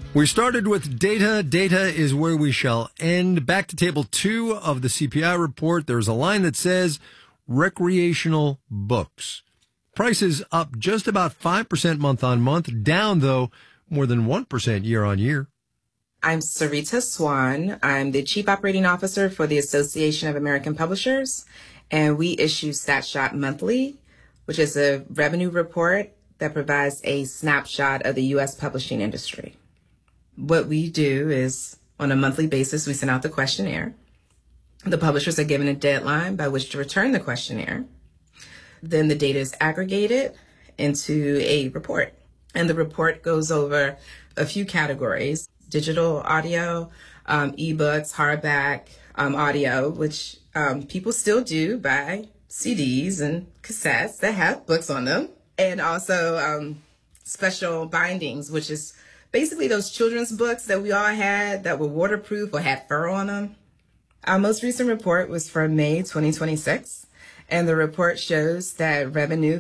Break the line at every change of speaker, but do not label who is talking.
We started with data. Data is where we shall end. Back to table 2 of the CPI report. There's a line that says recreational books. Prices up just about 5% month on month, down though more than 1% year on year.
I'm Sarita Swan. I'm the Chief Operating Officer for the Association of American Publishers, and we issue StatShot Monthly, which is a revenue report that provides a snapshot of the U.S. publishing industry. What we do is, on a monthly basis, we send out the questionnaire. The publishers are given a deadline by which to return the questionnaire. Then the data is aggregated into a report. And the report goes over a few categories: digital audio, ebooks, hardback, audio, which people still do buy CDs and cassettes that have books on them. And also special bindings, which is basically those children's books that we all had that were waterproof or had fur on them. Our most recent report was from May 2026, and the report shows that revenue